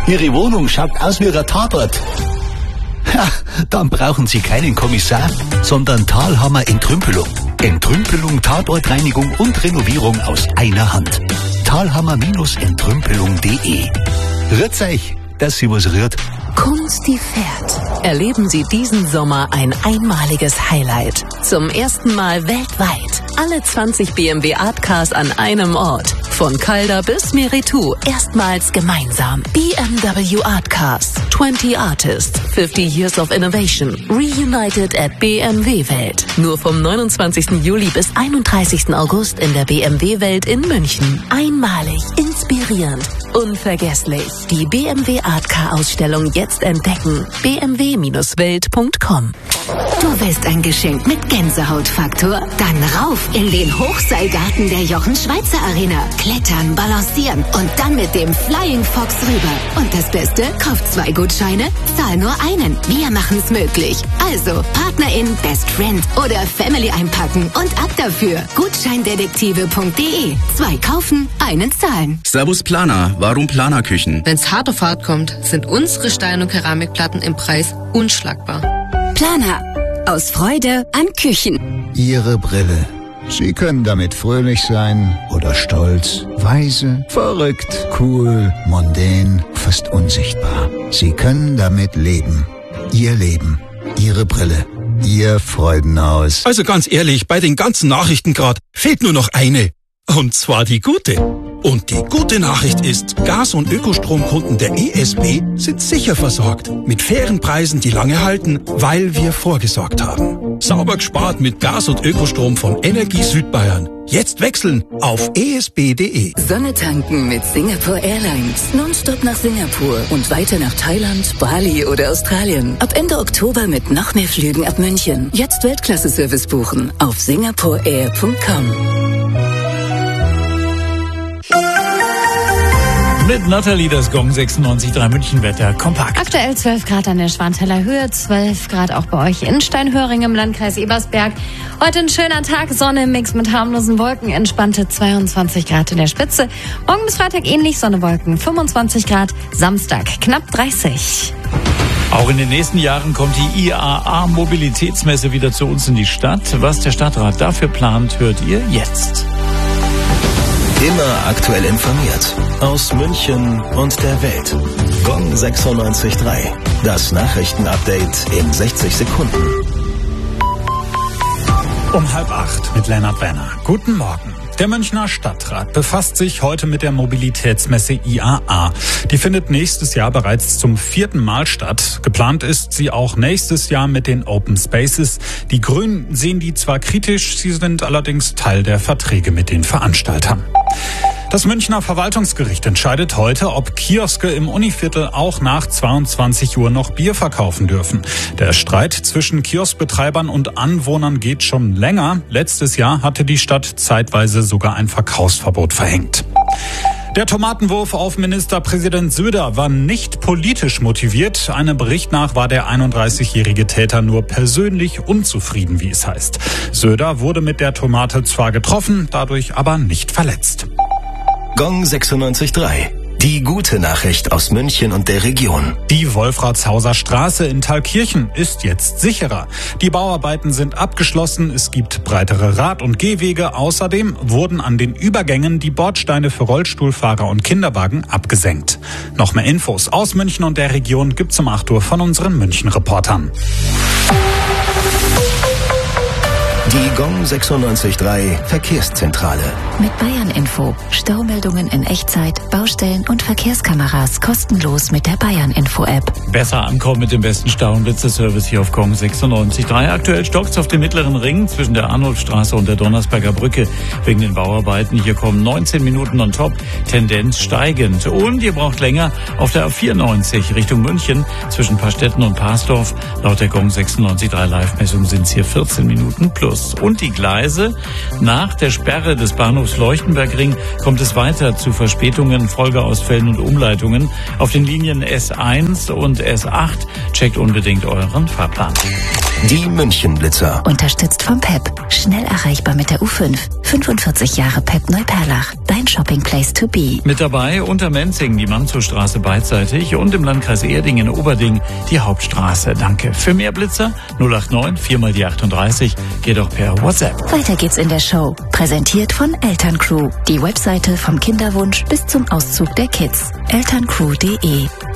Ihre Wohnung schaut aus wie ein Tatort. Ja, dann brauchen Sie keinen Kommissar, sondern Thalhammer Entrümpelung. Entrümpelung, Tatortreinigung und Renovierung aus einer Hand. Thalhammer-entrümpelung.de. Rührt's euch, dass Sie was rührt. Kunst, die fährt. Erleben Sie diesen Sommer ein einmaliges Highlight. Zum ersten Mal weltweit. Alle 20 BMW Art Cars an einem Ort. Von Calder bis Meritou. Erstmals gemeinsam. BMW Art Cars. 20 Artists. 50 Years of Innovation. Reunited at BMW Welt. Nur vom 29. Juli bis 31. August in der BMW Welt in München. Einmalig, inspirierend, unvergesslich. Die BMW Art Car Ausstellung jetzt entdecken. bmw-welt.com. Du willst ein Geschenk mit Gänsehautfaktor? Dann rauf in den Hochseilgarten der Jochen-Schweizer Arena. Klettern, balancieren und dann mit dem Flying Fox rüber. Und das Beste, kauf 2 Gutscheine, zahl nur einen. Wir machen's möglich. Also, Partnerin, Best Friend oder Family einpacken und ab dafür. Gutscheindetektive.de. 2 kaufen, einen zahlen. Servus Planer, warum Planerküchen? Wenn's hart auf hart kommt, sind unsere Stein- und Keramikplatten im Preis unschlagbar. Planer. Aus Freude an Küchen. Ihre Brille. Sie können damit fröhlich sein oder stolz, weise, verrückt, cool, mondän, fast unsichtbar. Sie können damit leben. Ihr Leben. Ihre Brille. Ihr Freudenhaus. Also ganz ehrlich, bei den ganzen Nachrichten gerade fehlt nur noch eine. Und zwar die gute. Und die gute Nachricht ist, Gas- und Ökostromkunden der ESB sind sicher versorgt. Mit fairen Preisen, die lange halten, weil wir vorgesorgt haben. Sauber gespart mit Gas- und Ökostrom von Energie Südbayern. Jetzt wechseln auf esb.de. Sonne tanken mit Singapore Airlines. Nonstop nach Singapur und weiter nach Thailand, Bali oder Australien. Ab Ende Oktober mit noch mehr Flügen ab München. Jetzt Weltklasse-Service buchen auf singaporeair.com. Mit Natalie das Gong 96.3 Münchenwetter kompakt. Aktuell 12 Grad an der Schwanthaler Höhe, 12 Grad auch bei euch in Steinhöring im Landkreis Ebersberg. Heute ein schöner Tag, Sonne im Mix mit harmlosen Wolken, entspannte 22 Grad in der Spitze. Morgen bis Freitag ähnlich, Sonne, Wolken, 25 Grad, Samstag knapp 30. Auch in den nächsten Jahren kommt die IAA-Mobilitätsmesse wieder zu uns in die Stadt. Was der Stadtrat dafür plant, hört ihr jetzt. Immer aktuell informiert. Aus München und der Welt. Gong 96.3. Das Nachrichtenupdate in 60 Sekunden. Um 7:30 mit Lennart Werner. Guten Morgen. Der Münchner Stadtrat befasst sich heute mit der Mobilitätsmesse IAA. Die findet nächstes Jahr bereits zum 4. Mal statt. Geplant ist sie auch nächstes Jahr mit den Open Spaces. Die Grünen sehen die zwar kritisch, sie sind allerdings Teil der Verträge mit den Veranstaltern. Das Münchner Verwaltungsgericht entscheidet heute, ob Kioske im Univiertel auch nach 22 Uhr noch Bier verkaufen dürfen. Der Streit zwischen Kioskbetreibern und Anwohnern geht schon länger. Letztes Jahr hatte die Stadt zeitweise sogar ein Verkaufsverbot verhängt. Der Tomatenwurf auf Ministerpräsident Söder war nicht politisch motiviert. Einem Bericht nach war der 31-jährige Täter nur persönlich unzufrieden, wie es heißt. Söder wurde mit der Tomate zwar getroffen, dadurch aber nicht verletzt. Gong 96.3. Die gute Nachricht aus München und der Region. Die Wolfratshauser Straße in Thalkirchen ist jetzt sicherer. Die Bauarbeiten sind abgeschlossen, es gibt breitere Rad- und Gehwege. Außerdem wurden an den Übergängen die Bordsteine für Rollstuhlfahrer und Kinderwagen abgesenkt. Noch mehr Infos aus München und der Region gibt's um 8 Uhr von unseren München-Reportern. Die Gong 96.3 Verkehrszentrale. Mit Bayern Info. Staumeldungen in Echtzeit, Baustellen und Verkehrskameras kostenlos mit der Bayern Info App. Besser ankommen mit dem besten Stau- und Blitzer-Service hier auf Gong 96.3. Aktuell stockt's auf dem mittleren Ring zwischen der Arnulfstraße und der Donnersberger Brücke wegen den Bauarbeiten. Hier kommen 19 Minuten on top, Tendenz steigend. Und ihr braucht länger auf der A94 Richtung München zwischen Pastetten und Parsdorf. Laut der Gong 96.3 Live-Messung sind's hier 14 Minuten plus. Und die Gleise. Nach der Sperre des Bahnhofs Leuchtenbergring kommt es weiter zu Verspätungen, Folgeausfällen und Umleitungen. Auf den Linien S1 und S8 checkt unbedingt euren Fahrplan. Die München-Blitzer. Unterstützt vom PEP. Schnell erreichbar mit der U5. 45 Jahre PEP Neuperlach. Dein Shopping Place to be. Mit dabei Untermenzing, die Manzowstraße beidseitig und im Landkreis Erding-Oberding die Hauptstraße. Danke. Für mehr Blitzer 089 4 mal die 38. Geht auch per WhatsApp. Weiter geht's in der Show. Präsentiert von Elterncrew. Die Webseite vom Kinderwunsch bis zum Auszug der Kids. elterncrew.de